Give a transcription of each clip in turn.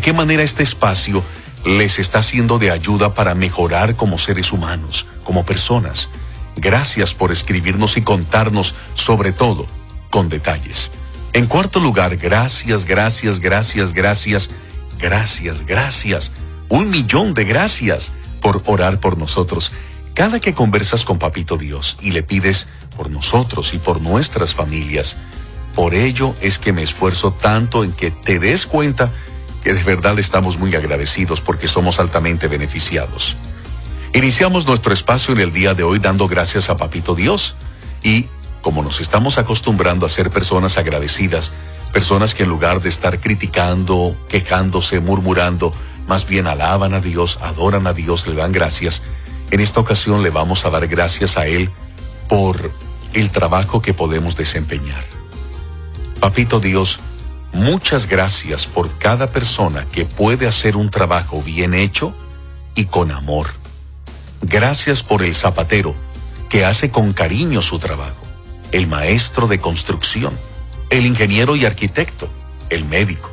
qué manera este espacio les está siendo de ayuda para mejorar como seres humanos, como personas. Gracias por escribirnos y contarnos, sobre todo, con detalles. En cuarto lugar, gracias, gracias, gracias, gracias, gracias, gracias. 1.000.000 de gracias por orar por nosotros. Cada que conversas con Papito Dios y le pides por nosotros y por nuestras familias, por ello es que me esfuerzo tanto en que te des cuenta que de verdad estamos muy agradecidos porque somos altamente beneficiados. Iniciamos nuestro espacio en el día de hoy dando gracias a Papito Dios y como nos estamos acostumbrando a ser personas agradecidas, personas que en lugar de estar criticando, quejándose, murmurando, más bien alaban a Dios, adoran a Dios, le dan gracias. En esta ocasión le vamos a dar gracias a Él por el trabajo que podemos desempeñar. Papito Dios, muchas gracias por cada persona que puede hacer un trabajo bien hecho y con amor. Gracias por el zapatero que hace con cariño su trabajo, el maestro de construcción, el ingeniero y arquitecto, el médico,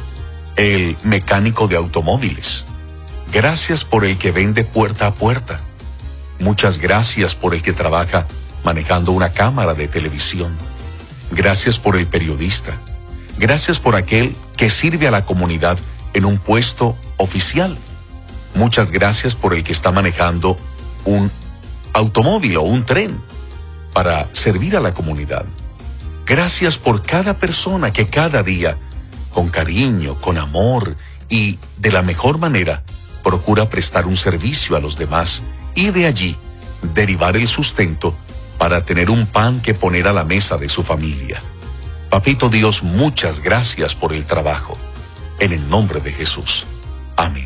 el mecánico de automóviles. Gracias por el que vende puerta a puerta. Muchas gracias por el que trabaja manejando una cámara de televisión. Gracias por el periodista. Gracias por aquel que sirve a la comunidad en un puesto oficial. Muchas gracias por el que está manejando un automóvil o un tren para servir a la comunidad. Gracias por cada persona que cada día, con cariño, con amor y de la mejor manera, procura prestar un servicio a los demás y de allí derivar el sustento para tener un pan que poner a la mesa de su familia. Papito Dios, muchas gracias por el trabajo. En el nombre de Jesús. Amén.